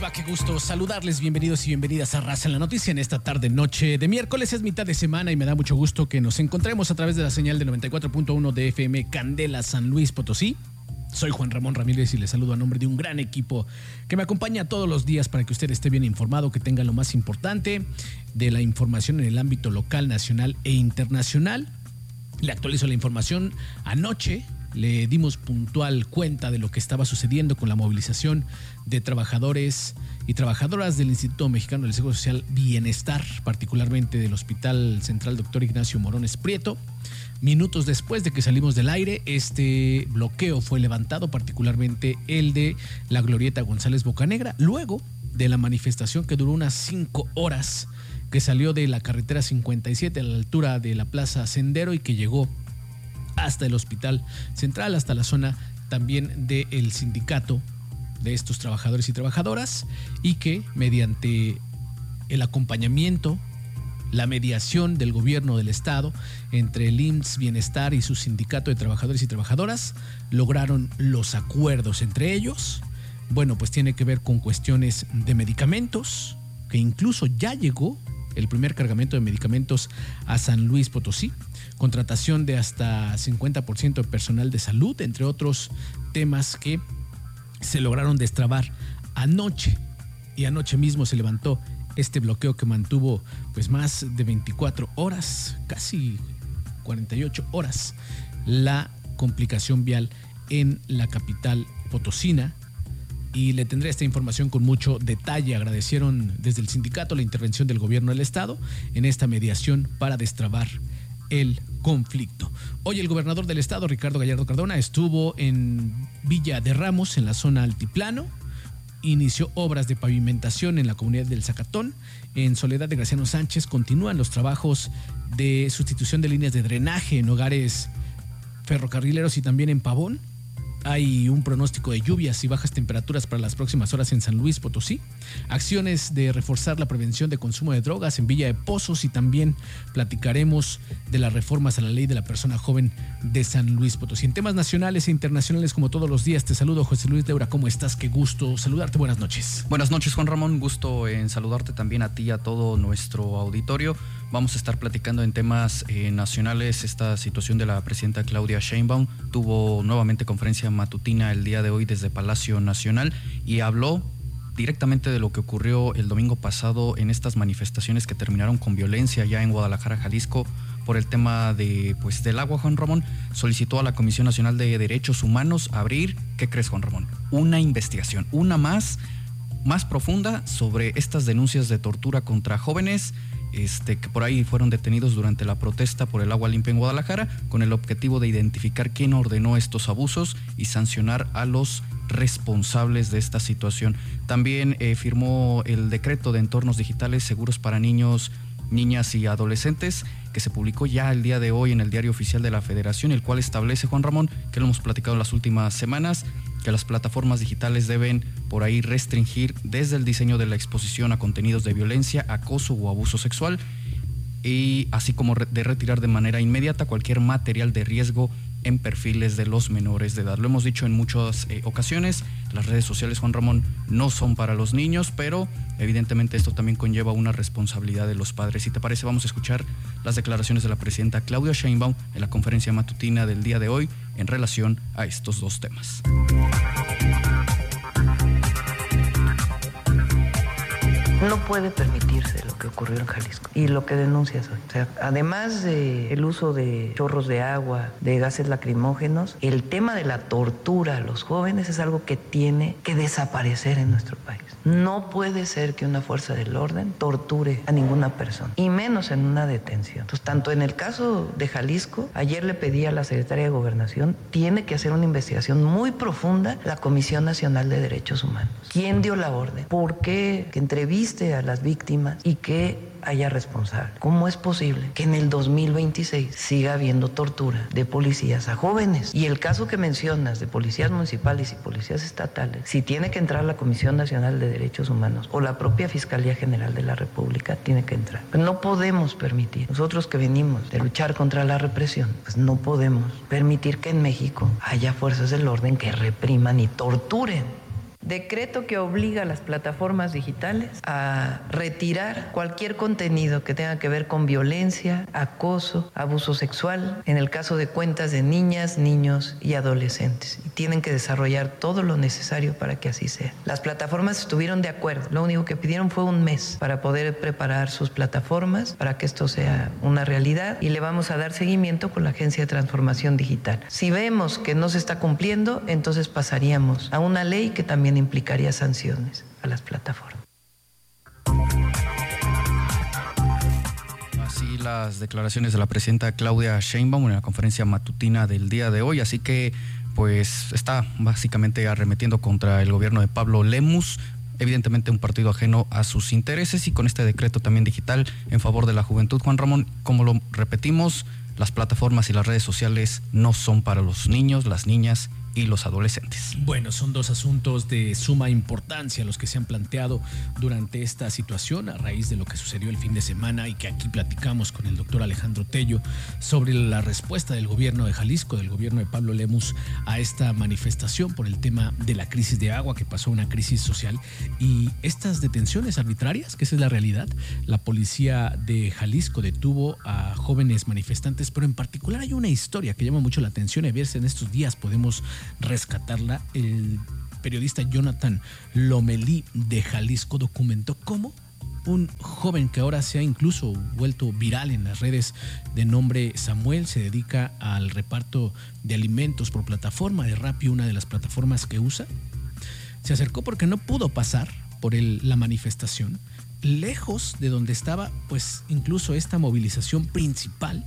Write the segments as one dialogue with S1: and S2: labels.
S1: va? Qué gusto saludarles. Bienvenidos y bienvenidas a Raza en la Noticia en esta tarde, noche de miércoles. Es mitad de semana y me da mucho gusto que nos encontremos a través de la señal de 94.1 de FM Candela, San Luis Potosí. Soy Juan Ramón Ramírez y les saludo a nombre de un gran equipo que me acompaña todos los días para que usted esté bien informado, que tenga lo más importante de la información en el ámbito local, nacional e internacional. Le actualizo la información. Anoche le dimos puntual cuenta de lo que estaba sucediendo con la movilización de trabajadores y trabajadoras del Instituto Mexicano del Seguro Social Bienestar, particularmente del Hospital Central Dr. Ignacio Morones Prieto. Minutos después de que salimos del aire, este bloqueo fue levantado, particularmente el de la Glorieta González Bocanegra, luego de la manifestación que duró unas 5 horas, que salió de la carretera 57 a la altura de la Plaza Sendero y que llegó hasta el Hospital Central, hasta la zona también del sindicato de estos trabajadores y trabajadoras, y que mediante el acompañamiento, la mediación del gobierno del estado entre el IMSS Bienestar y su sindicato de trabajadores y trabajadoras, lograron los acuerdos entre ellos. Bueno, pues tiene que ver con cuestiones de medicamentos, que incluso ya llegó el primer cargamento de medicamentos a San Luis Potosí, contratación de hasta 50% de personal de salud, entre otros temas que se lograron destrabar anoche. Y anoche mismo se levantó este bloqueo que mantuvo pues más de 24 horas, casi 48 horas, la complicación vial en la capital potosina. Y le tendré esta información con mucho detalle. Agradecieron desde el sindicato la intervención del gobierno del estado en esta mediación para destrabar el conflicto. Hoy el gobernador del estado, Ricardo Gallardo Cardona, estuvo en Villa de Ramos, en la zona altiplano. Inició obras de pavimentación en la comunidad del Zacatón. En Soledad de Graciano Sánchez continúan los trabajos de sustitución de líneas de drenaje en hogares ferrocarrileros y también en Pavón. Hay un pronóstico de lluvias y bajas temperaturas para las próximas horas en San Luis Potosí. Acciones de reforzar la prevención de consumo de drogas en Villa de Pozos, y también platicaremos de las reformas a la ley de la persona joven de San Luis Potosí. En temas nacionales e internacionales, como todos los días, te saludo, José Luis Deura. ¿Cómo estás? Qué gusto saludarte. Buenas noches.
S2: Buenas noches, Juan Ramón. Gusto en saludarte también a ti y a todo nuestro auditorio. Vamos a estar platicando en temas nacionales. Esta situación de la presidenta Claudia Sheinbaum tuvo nuevamente conferencia matutina el día de hoy desde Palacio Nacional y habló directamente de lo que ocurrió el domingo pasado en estas manifestaciones que terminaron con violencia ya en Guadalajara, Jalisco, por el tema de del agua. Juan Ramón solicitó a la Comisión Nacional de Derechos Humanos abrir, ¿qué crees, Juan Ramón? Una investigación, una más profunda sobre estas denuncias de tortura contra jóvenes que por ahí fueron detenidos durante la protesta por el agua limpia en Guadalajara, con el objetivo de identificar quién ordenó estos abusos y sancionar a los responsables de esta situación. También firmó el decreto de entornos digitales seguros para niños, niñas y adolescentes, que se publicó ya el día de hoy en el Diario Oficial de la Federación, el cual establece, Juan Ramón, que lo hemos platicado en las últimas semanas, que las plataformas digitales deben por ahí restringir desde el diseño de la exposición a contenidos de violencia, acoso o abuso sexual, y así como de retirar de manera inmediata cualquier material de riesgo en perfiles de los menores de edad. Lo hemos dicho en muchas ocasiones, las redes sociales, Juan Ramón, no son para los niños, pero evidentemente esto también conlleva una responsabilidad de los padres. Si te parece, vamos a escuchar las declaraciones de la presidenta Claudia Sheinbaum en la conferencia matutina del día de hoy en relación a estos dos temas.
S3: No puede permitirse lo que ocurrió en Jalisco y lo que denuncias hoy. O sea, además del uso de chorros de agua, de gases lacrimógenos, el tema de la tortura a los jóvenes es algo que tiene que desaparecer en nuestro país. No puede ser que una fuerza del orden torture a ninguna persona, y menos en una detención. Entonces, tanto en el caso de Jalisco, ayer le pedí a la secretaria de Gobernación, tiene que hacer una investigación muy profunda la Comisión Nacional de Derechos Humanos. ¿Quién dio la orden? ¿Por qué? Que entreviste a las víctimas y que haya responsable. ¿Cómo es posible que en el 2026 siga habiendo tortura de policías a jóvenes? Y el caso que mencionas de policías municipales y policías estatales, si tiene que entrar la Comisión Nacional de Derechos Humanos o la propia Fiscalía General de la República, tiene que entrar. Pero no podemos permitir, nosotros que venimos de luchar contra la represión, pues no podemos permitir que en México haya fuerzas del orden que repriman y torturen Decreto que obliga a las plataformas digitales a retirar cualquier contenido que tenga que ver con violencia, acoso, abuso sexual, en el caso de cuentas de niñas, niños y adolescentes. Y tienen que desarrollar todo lo necesario para que así sea. Las plataformas estuvieron de acuerdo. Lo único que pidieron fue un mes para poder preparar sus plataformas para que esto sea una realidad, y le vamos a dar seguimiento con la Agencia de Transformación Digital. Si vemos que no se está cumpliendo, entonces pasaríamos a una ley que también implicaría sanciones a las plataformas.
S2: Así las declaraciones de la presidenta Claudia Sheinbaum en la conferencia matutina del día de hoy, así que pues está básicamente arremetiendo contra el gobierno de Pablo Lemus, evidentemente un partido ajeno a sus intereses, y con este decreto también digital en favor de la juventud. Juan Ramón, como lo repetimos, las plataformas y las redes sociales no son para los niños, las niñas y los adolescentes.
S1: Bueno, son dos asuntos de suma importancia los que se han planteado durante esta situación a raíz de lo que sucedió el fin de semana, y que aquí platicamos con el doctor Alejandro Tello sobre la respuesta del gobierno de Jalisco, del gobierno de Pablo Lemus, a esta manifestación por el tema de la crisis de agua, que pasó a una crisis social, y estas detenciones arbitrarias, que esa es la realidad. La policía de Jalisco detuvo a jóvenes manifestantes, pero en particular hay una historia que llama mucho la atención, y a ver si en estos días podemos rescatarla. El periodista Jonathan Lomelí de Jalisco documentó cómo un joven que ahora se ha incluso vuelto viral en las redes, de nombre Samuel, se dedica al reparto de alimentos por plataforma de Rappi, una de las plataformas que usa. Se acercó porque no pudo pasar por la manifestación, lejos de donde estaba pues incluso esta movilización principal.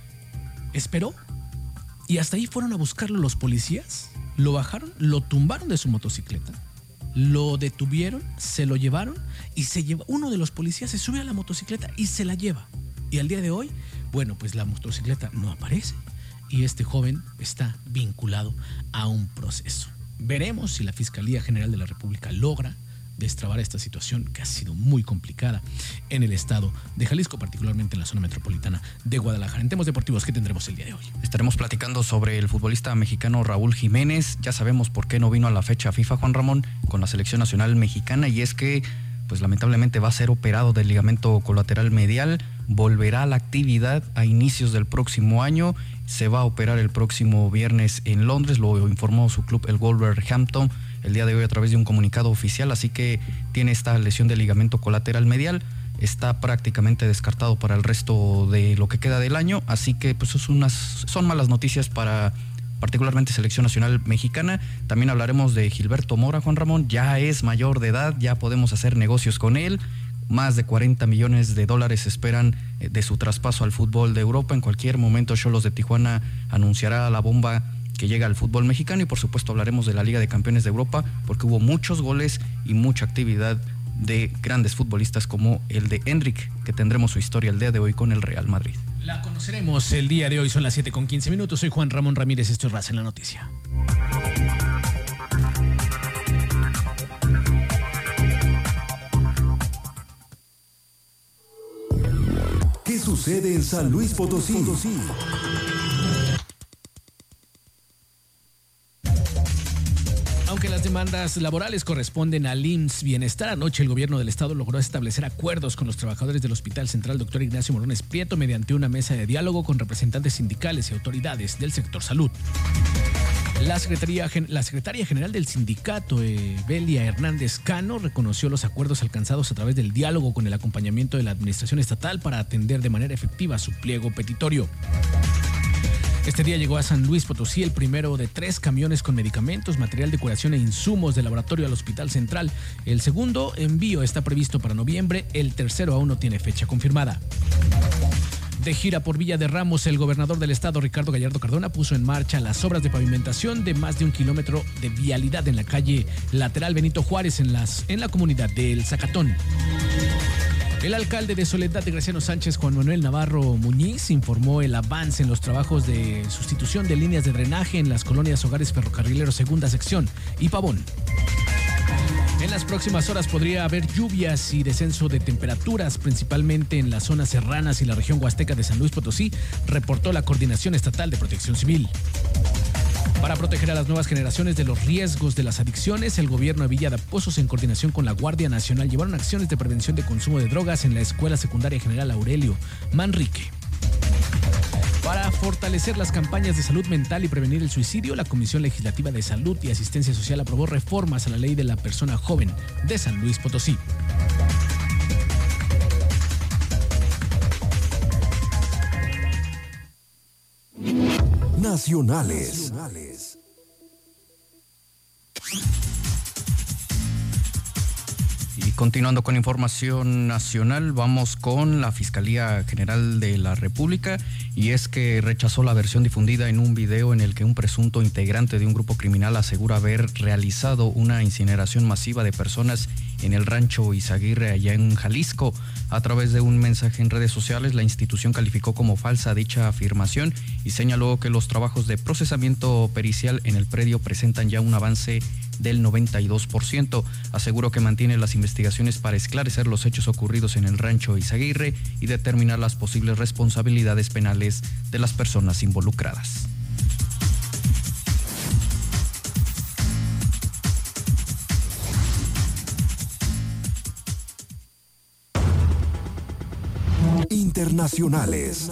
S1: Esperó, y hasta ahí fueron a buscarlo los policías, lo bajaron, lo tumbaron de su motocicleta, lo detuvieron, se lo llevaron, y uno de los policías se sube a la motocicleta y se la lleva. Y al día de hoy, bueno, pues la motocicleta no aparece, y este joven está vinculado a un proceso. Veremos si la Fiscalía General de la República logra destrabar esta situación que ha sido muy complicada en el estado de Jalisco, particularmente en la zona metropolitana de Guadalajara. En temas deportivos, ¿qué tendremos el día de hoy?
S2: Estaremos platicando sobre el futbolista mexicano Raúl Jiménez. Ya sabemos por qué no vino a la fecha FIFA, Juan Ramón, con la selección nacional mexicana, y es que pues lamentablemente va a ser operado del ligamento colateral medial. Volverá a la actividad a inicios del próximo año. Se va a operar el próximo viernes en Londres, lo informó su club, el Wolverhampton, el día de hoy a través de un comunicado oficial. Así que tiene esta lesión del ligamento colateral medial, está prácticamente descartado para el resto de lo que queda del año, así que pues son malas noticias para particularmente selección nacional mexicana. También hablaremos de Gilberto Mora, Juan Ramón, ya es mayor de edad, ya podemos hacer negocios con él. Más de 40 millones de dólares esperan de su traspaso al fútbol de Europa. En cualquier momento Xolos de Tijuana anunciará la bomba que llega al fútbol mexicano, y por supuesto hablaremos de la Liga de Campeones de Europa, porque hubo muchos goles y mucha actividad de grandes futbolistas como el de Enric, que tendremos su historia el día de hoy con el Real Madrid.
S1: La conoceremos el día de hoy, son las 7:15. Soy Juan Ramón Ramírez, esto es Raza en la Noticia.
S4: ¿Qué sucede en San Luis Potosí?
S1: Aunque las demandas laborales corresponden al IMSS Bienestar, anoche el gobierno del estado logró establecer acuerdos con los trabajadores del Hospital Central Dr. Ignacio Morones Prieto mediante una mesa de diálogo con representantes sindicales y autoridades del sector salud. La secretaria general del sindicato, Belia Hernández Cano, reconoció los acuerdos alcanzados a través del diálogo con el acompañamiento de la administración estatal para atender de manera efectiva su pliego petitorio. Este día llegó a San Luis Potosí el primero de 3 camiones con medicamentos, material de curación e insumos de laboratorio al Hospital Central. El segundo envío está previsto para noviembre, el tercero aún no tiene fecha confirmada. De gira por Villa de Ramos, el gobernador del estado, Ricardo Gallardo Cardona, puso en marcha las obras de pavimentación de más de 1 kilómetro de vialidad en la calle lateral Benito Juárez en la comunidad de El Zacatón. El alcalde de Soledad de Graciano Sánchez, Juan Manuel Navarro Muñiz, informó el avance en los trabajos de sustitución de líneas de drenaje en las colonias Hogares Ferrocarrileros Segunda Sección y Pavón. En las próximas horas podría haber lluvias y descenso de temperaturas, principalmente en las zonas serranas y la región huasteca de San Luis Potosí, reportó la Coordinación Estatal de Protección Civil. Para proteger a las nuevas generaciones de los riesgos de las adicciones, el gobierno de Villa de Pozos, en coordinación con la Guardia Nacional, llevaron acciones de prevención de consumo de drogas en la Escuela Secundaria General Aurelio Manrique. Para fortalecer las campañas de salud mental y prevenir el suicidio, la Comisión Legislativa de Salud y Asistencia Social aprobó reformas a la Ley de la Persona Joven de San Luis Potosí.
S4: Nacionales.
S2: Y continuando con información nacional, vamos con la Fiscalía General de la República, y es que rechazó la versión difundida en un video en el que un presunto integrante de un grupo criminal asegura haber realizado una incineración masiva de personas en el rancho Izaguirre, allá en Jalisco. A través de un mensaje en redes sociales, la institución calificó como falsa dicha afirmación y señaló que los trabajos de procesamiento pericial en el predio presentan ya un avance del 92%. Aseguró que mantiene las investigaciones para esclarecer los hechos ocurridos en el rancho Izaguirre y determinar las posibles responsabilidades penales de las personas involucradas.
S4: Internacionales.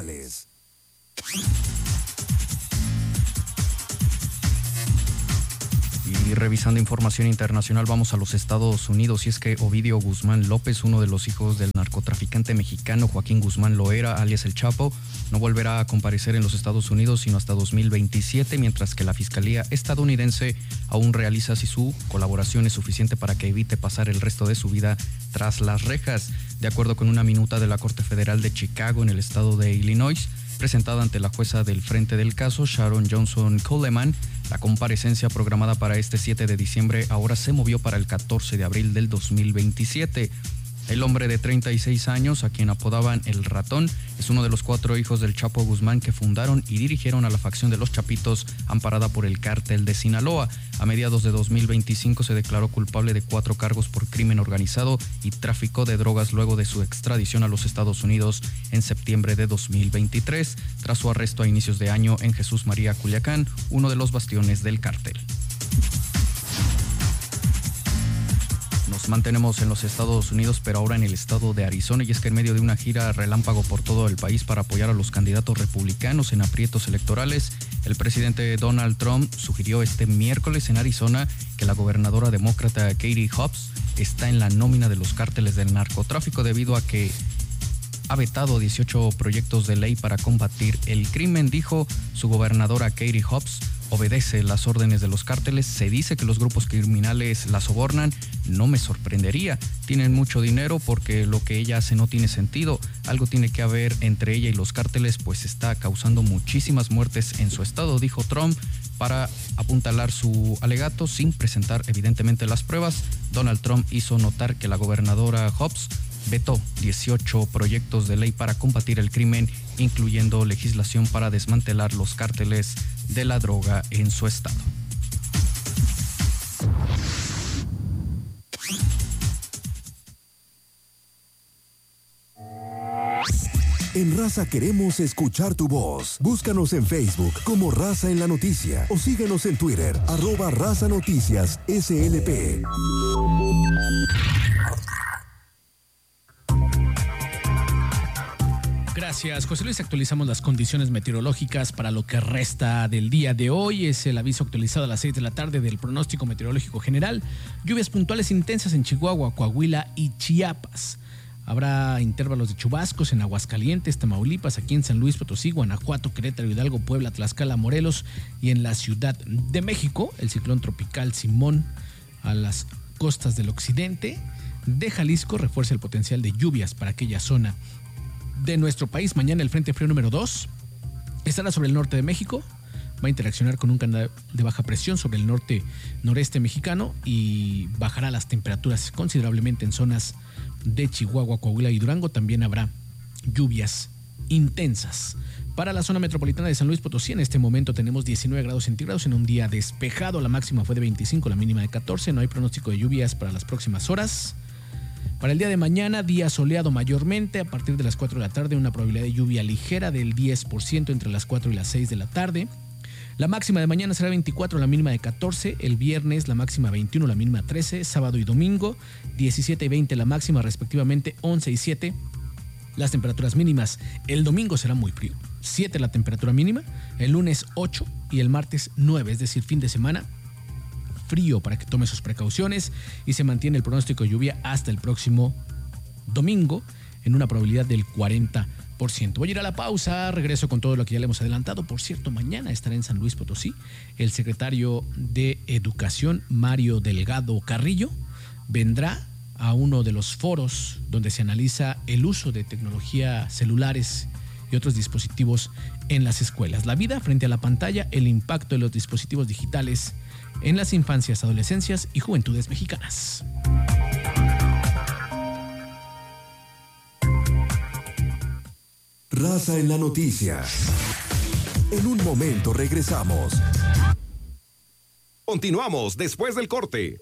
S2: Y revisando información internacional, vamos a los Estados Unidos, y es que Ovidio Guzmán López, uno de los hijos del narcotraficante mexicano Joaquín Guzmán Loera, alias El Chapo, no volverá a comparecer en los Estados Unidos sino hasta 2027, mientras que la Fiscalía estadounidense aún realiza si su colaboración es suficiente para que evite pasar el resto de su vida tras las rejas. De acuerdo con una minuta de la Corte Federal de Chicago, en el estado de Illinois, presentada ante la jueza del frente del caso, Sharon Johnson Coleman, la comparecencia programada para este 7 de diciembre ahora se movió para el 14 de abril del 2027. El hombre de 36 años, a quien apodaban El Ratón, es uno de los 4 hijos del Chapo Guzmán que fundaron y dirigieron a la facción de los Chapitos, amparada por el Cártel de Sinaloa. A mediados de 2025 se declaró culpable de 4 cargos por crimen organizado y tráfico de drogas luego de su extradición a los Estados Unidos en septiembre de 2023, tras su arresto a inicios de año en Jesús María, Culiacán, uno de los bastiones del cártel. Nos mantenemos en los Estados Unidos, pero ahora en el estado de Arizona, y es que en medio de una gira relámpago por todo el país para apoyar a los candidatos republicanos en aprietos electorales, el presidente Donald Trump sugirió este miércoles en Arizona que la gobernadora demócrata Katie Hobbs está en la nómina de los cárteles del narcotráfico debido a que ha vetado 18 proyectos de ley para combatir el crimen. Dijo su gobernadora Katie Hobbs: obedece las órdenes de los cárteles, se dice que los grupos criminales la sobornan, no me sorprendería, tienen mucho dinero porque lo que ella hace no tiene sentido, algo tiene que haber entre ella y los cárteles, pues está causando muchísimas muertes en su estado, dijo Trump, para apuntalar su alegato sin presentar evidentemente las pruebas. Donald Trump hizo notar que la gobernadora Hobbs vetó 18 proyectos de ley para combatir el crimen, incluyendo legislación para desmantelar los cárteles de la droga en su estado.
S4: En Raza queremos escuchar tu voz. Búscanos en Facebook como Raza en la Noticia o síguenos en Twitter, @Raza Noticias SLP.
S1: Gracias, José Luis. Actualizamos las condiciones meteorológicas para lo que resta del día de hoy. Es el aviso actualizado a las 6 de la tarde del pronóstico meteorológico general. Lluvias puntuales intensas en Chihuahua, Coahuila y Chiapas. Habrá intervalos de chubascos en Aguascalientes, Tamaulipas, aquí en San Luis Potosí, Guanajuato, Querétaro, Hidalgo, Puebla, Tlaxcala, Morelos y en la Ciudad de México. El ciclón tropical Simón a las costas del occidente de Jalisco refuerza el potencial de lluvias para aquella zona de nuestro país. Mañana el Frente Frío número 2 estará sobre el norte de México, va a interaccionar con un canal de baja presión sobre el noreste mexicano y bajará las temperaturas considerablemente en zonas de Chihuahua, Coahuila y Durango. También habrá lluvias intensas. Para la zona metropolitana de San Luis Potosí, en este momento tenemos 19 grados centígrados en un día despejado. La máxima fue de 25, la mínima de 14. No hay pronóstico de lluvias para las próximas horas. Para el día de mañana, día soleado mayormente. A partir de las 4 de la tarde, una probabilidad de lluvia ligera del 10% entre las 4 y las 6 de la tarde. La máxima de mañana será 24, la mínima de 14. El viernes la máxima 21, la mínima 13. Sábado y domingo 17 y 20 la máxima, respectivamente 11 y 7. Las temperaturas mínimas. El domingo será muy frío, 7 la temperatura mínima. El lunes 8 y el martes 9, es decir, fin de semana frío para que tome sus precauciones, y se mantiene el pronóstico de lluvia hasta el próximo domingo en una probabilidad del 40%. Voy a ir a la pausa, regreso con todo lo que ya le hemos adelantado. Por cierto, mañana estará en San Luis Potosí el secretario de Educación, Mario Delgado Carrillo. Vendrá a uno de los foros donde se analiza el uso de tecnología celulares y otros dispositivos en las escuelas. La vida frente a la pantalla, el impacto de los dispositivos digitales en las infancias, adolescencias y juventudes mexicanas.
S4: Raza en la noticia. En un momento regresamos.
S5: Continuamos después del corte.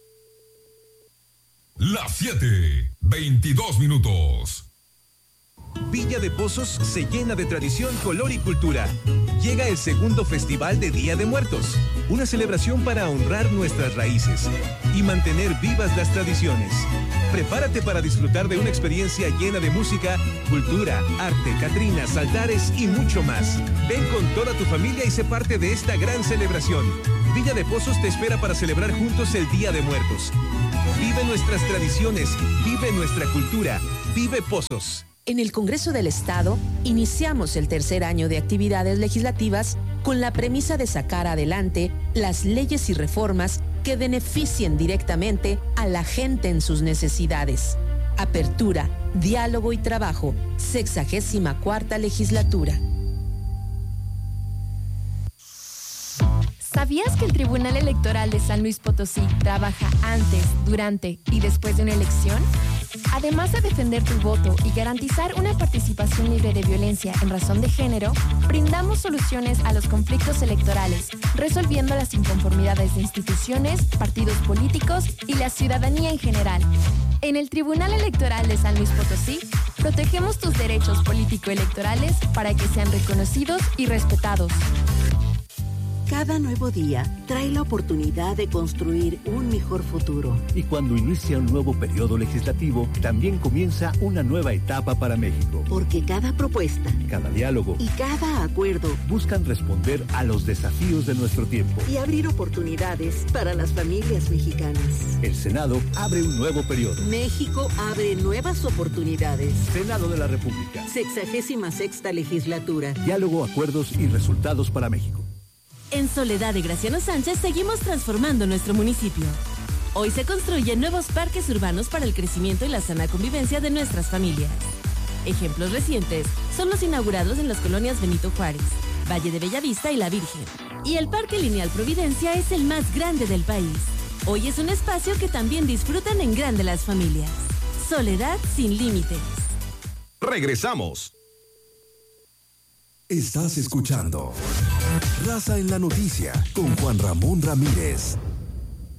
S6: Las 7:22 minutos.
S7: Villa de Pozos se llena de tradición, color y cultura. Llega el segundo Festival de Día de Muertos, una celebración para honrar nuestras raíces y mantener vivas las tradiciones. Prepárate para disfrutar de una experiencia llena de música, cultura, arte, catrinas, altares y mucho más. Ven con toda tu familia y sé parte de esta gran celebración. Villa de Pozos te espera para celebrar juntos el Día de Muertos. Vive nuestras tradiciones, vive nuestra cultura, vive Pozos.
S8: En el Congreso del Estado, iniciamos el tercer año de actividades legislativas con la premisa de sacar adelante las leyes y reformas que beneficien directamente a la gente en sus necesidades. Apertura, diálogo y trabajo, 64ª legislatura.
S9: ¿Sabías que el Tribunal Electoral de San Luis Potosí trabaja antes, durante y después de una elección? Además de defender tu voto y garantizar una participación libre de violencia en razón de género, brindamos soluciones a los conflictos electorales, resolviendo las inconformidades de instituciones, partidos políticos y la ciudadanía en general. En el Tribunal Electoral de San Luis Potosí, protegemos tus derechos político-electorales para que sean reconocidos y respetados.
S10: Cada nuevo día trae la oportunidad de construir un mejor futuro.
S11: Y cuando inicia un nuevo periodo legislativo, también comienza una nueva etapa para México.
S10: Porque cada propuesta,
S11: cada diálogo
S10: y cada acuerdo
S11: buscan responder a los desafíos de nuestro tiempo
S10: y abrir oportunidades para las familias mexicanas.
S11: El Senado abre un nuevo periodo.
S10: México abre nuevas oportunidades.
S11: Senado de la República.
S10: 66ª legislatura.
S11: Diálogo, acuerdos y resultados para México.
S12: En Soledad de Graciano Sánchez seguimos transformando nuestro municipio. Hoy se construyen nuevos parques urbanos para el crecimiento y la sana convivencia de nuestras familias. Ejemplos recientes son los inaugurados en las colonias Benito Juárez, Valle de Bellavista y La Virgen. Y el Parque Lineal Providencia es el más grande del país. Hoy es un espacio que también disfrutan en grande las familias. Soledad sin límites.
S5: Regresamos.
S4: Estás escuchando Raza en la Noticia con Juan Ramón Ramírez.